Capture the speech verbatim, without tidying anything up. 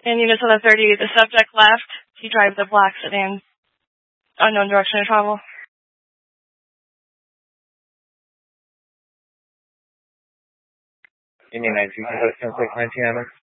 In units of the thirty, the subject left. He drives a black sedan. Unknown direction of travel. Indian nineteen, nineteen M S.